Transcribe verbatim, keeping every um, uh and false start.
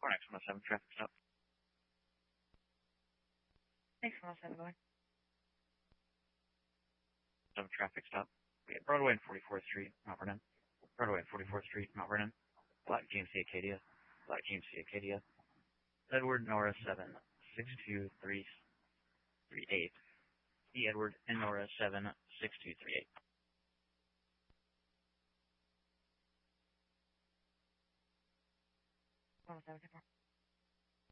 Next one oh seven traffic stop. Thanks, one oh seven, going. Some traffic stop. We have Broadway and forty-fourth Street, Mount Vernon. Broadway and forty-fourth Street, Mount Vernon. Black G M C Acadia. Black G M C Acadia. Edward Nora seven six two three three eight. E Edward and Nora seven six two three eight. one oh seven,